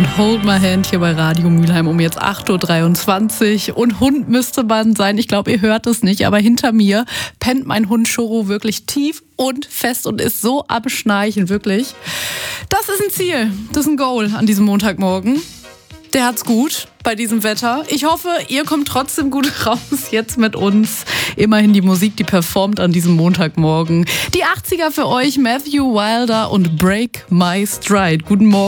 und Hold My Hand hier bei Radio Mülheim um jetzt 8.23 Uhr. Und Hund müsste man sein. Ich glaube, ihr hört es nicht, aber hinter mir pennt mein Hund Choro wirklich tief und fest und ist so am Schnarchen, wirklich. Das ist ein Ziel, das ist ein Goal an diesem Montagmorgen. Der hat's gut bei diesem Wetter. Ich hoffe, ihr kommt trotzdem gut raus jetzt mit uns. Immerhin die Musik, die performt an diesem Montagmorgen. Die 80er für euch, Matthew Wilder und Break My Stride. Guten Morgen.